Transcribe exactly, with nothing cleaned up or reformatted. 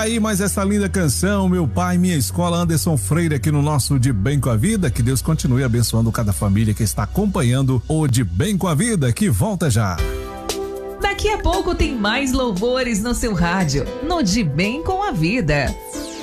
aí mais essa linda canção, Meu Pai, Minha Escola, Anderson Freire, aqui no nosso De Bem com a Vida. Que Deus continue abençoando cada família que está acompanhando o De Bem com a Vida, que volta já. Daqui a pouco tem mais louvores no seu rádio, no De Bem com a Vida.